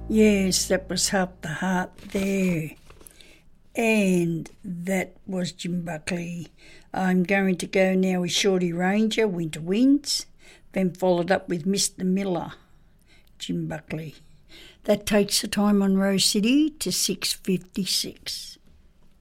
Yes, that was Harp the Heart there. And that was Jim Buckley. I'm going to go now with Shorty Ranger, Winter Winds, then followed up with Mr. Miller, Jim Buckley. That takes the time on Rose City to 6:56.